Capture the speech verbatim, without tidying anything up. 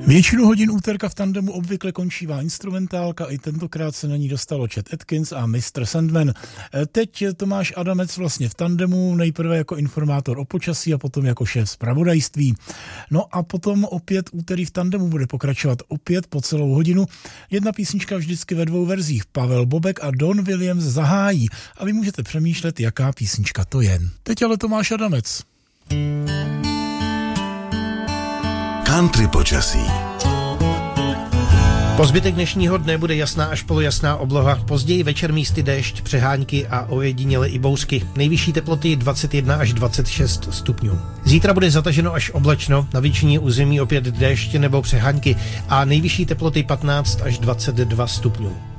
Většinu hodin úterka v tandemu obvykle končívá instrumentálka, i tentokrát se na ní dostalo Chet Atkins a mister Sandman. Teď Tomáš Adamec vlastně v tandemu, nejprve jako informátor o počasí a potom jako šéf zpravodajství. No a potom opět úterý v tandemu bude pokračovat opět po celou hodinu. Jedna písnička vždycky ve dvou verzích. Pavel Bobek a Don Williams zahájí a vy můžete přemýšlet, jaká písnička to je. Teď ale Tomáš Adamec. Country počasí. Po zbytek dnešního dne bude jasná až polojasná obloha, později večer místy déšť, přehánky a ojediněle i bouřky. Nejvyšší teploty dvacet jedna až dvacet šest stupňů. Zítra bude zataženo až oblačno, na většině území opět déšť nebo přehánky a nejvyšší teploty patnáct až dvacet dva stupňů.